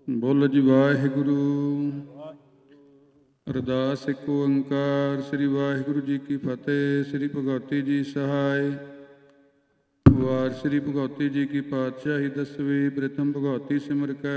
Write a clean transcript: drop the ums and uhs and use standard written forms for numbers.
ਬੋਲੋ ਜੀ ਵਾਹਿਗੁਰੂ। ਅਰਦਾਸ ਇੱਕ ਓੰਕਾਰ। ਸ੍ਰੀ ਵਾਹਿਗੁਰੂ ਜੀ ਕੀ ਫਤਿਹ। ਸ੍ਰੀ ਭਗਵਤੀ ਜੀ ਸਹਾਇ। ਵਾਰ ਸ੍ਰੀ ਭਗਵਤੀ ਜੀ ਕੀ ਪਾਤਸ਼ਾਹੀ ਦਸਵੀਂ। ਪ੍ਰਥਮ ਭਗਵਤੀ ਸਿਮਰ ਕੈ